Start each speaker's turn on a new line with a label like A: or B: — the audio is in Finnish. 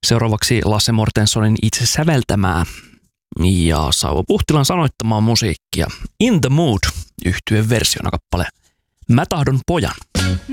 A: Seuraavaksi Lasse Mortensonin itse säveltämää ja Sauva Puhtilan sanoittamaa musiikkia. In the Mood -yhtyeen versiona kappale Mä tahdon pojan.